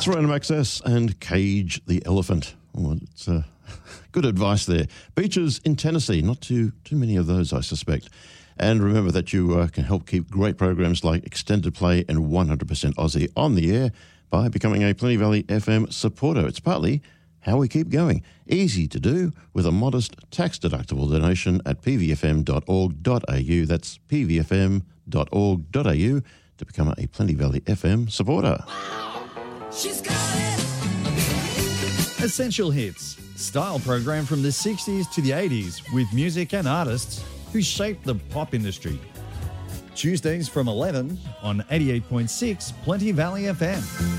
That's Random Access and Cage the Elephant. Oh, it's good advice there. Beaches in Tennessee, not too many of those, I suspect. And remember that you can help keep great programs like Extended Play and 100% Aussie on the air by becoming a Plenty Valley FM supporter. It's partly how we keep going. Easy to do with a modest tax-deductible donation at pvfm.org.au. That's pvfm.org.au to become a Plenty Valley FM supporter. She's got it. Essential Hits, style program from the 60s to the 80s with music and artists who shaped the pop industry. Tuesdays from 11 on 88.6 Plenty Valley FM.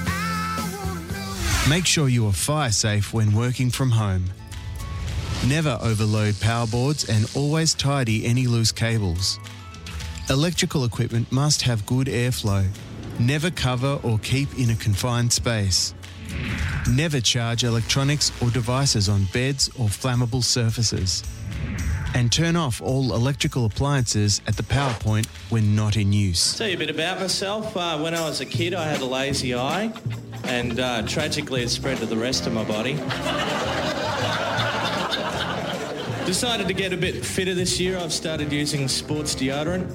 Make sure you are fire safe when working from home. Never overload power boards and always tidy any loose cables. Electrical equipment must have good airflow. Never cover or keep in a confined space. Never charge electronics or devices on beds or flammable surfaces. And turn off all electrical appliances at the power point when not in use. Tell you a bit about myself. When I was a kid, I had a lazy eye, and tragically it spread to the rest of my body. Decided to get a bit fitter this year. I've started using sports deodorant.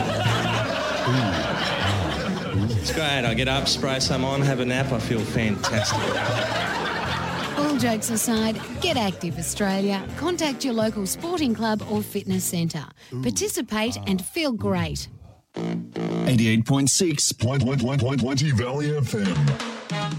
It's great. I get up, spray some on, have a nap. I feel fantastic. All jokes aside, get active, Australia. Contact your local sporting club or fitness centre. Participate and feel great. 88.6 Plenty Valley FM.